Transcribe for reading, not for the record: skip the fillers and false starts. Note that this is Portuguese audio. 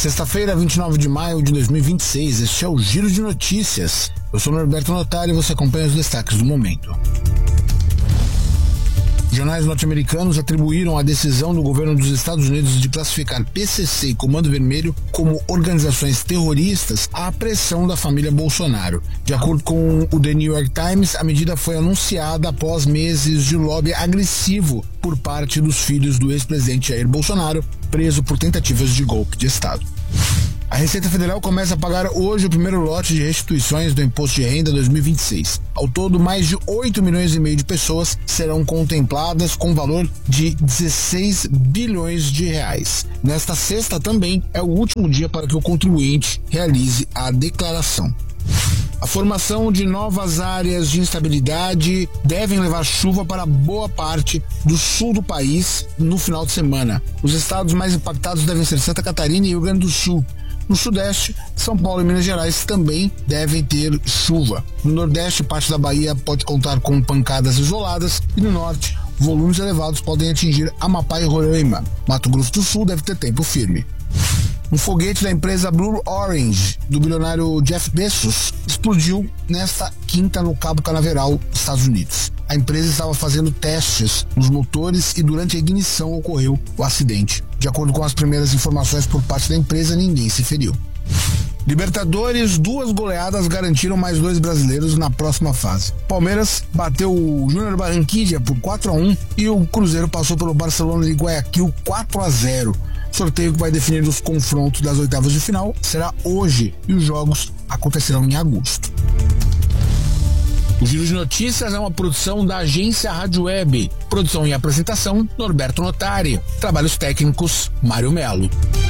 Sexta-feira, 29 de maio de 2026, este é o Giro de Notícias. Eu sou Norberto Notari e você acompanha os destaques do momento. Jornais norte-americanos atribuíram a decisão do governo dos Estados Unidos de classificar PCC e Comando Vermelho como organizações terroristas à pressão da família Bolsonaro. De acordo com o The New York Times, a medida foi anunciada após meses de lobby agressivo por parte dos filhos do ex-presidente Jair Bolsonaro, preso por tentativas de golpe de Estado. A Receita Federal começa a pagar hoje o primeiro lote de restituições do Imposto de Renda 2026. Ao todo, mais de 8 milhões e meio de pessoas serão contempladas com valor de 16 bilhões de reais. Nesta sexta também é o último dia para que o contribuinte realize a declaração. A formação de novas áreas de instabilidade devem levar chuva para boa parte do sul do país no final de semana. Os estados mais impactados devem ser Santa Catarina e Rio Grande do Sul. No Sudeste, São Paulo e Minas Gerais também devem ter chuva. No Nordeste, parte da Bahia pode contar com pancadas isoladas e no Norte, volumes elevados podem atingir Amapá e Roraima. Mato Grosso do Sul deve ter tempo firme. Um foguete da empresa Blue Origin, do bilionário Jeff Bezos, explodiu nesta quinta no Cabo Canaveral, Estados Unidos. A empresa estava fazendo testes nos motores e durante a ignição ocorreu o acidente. De acordo com as primeiras informações por parte da empresa, ninguém se feriu. Libertadores, 2 goleadas garantiram mais 2 brasileiros na próxima fase. Palmeiras bateu o Júnior Barranquilla por 4-1 e o Cruzeiro passou pelo Barcelona de Guayaquil 4-0. Sorteio que vai definir os confrontos das oitavas de final será hoje e os jogos acontecerão em agosto. O Giro de Notícias é uma produção da agência Rádio Web. Produção e apresentação, Norberto Notari. Trabalhos técnicos, Mário Melo.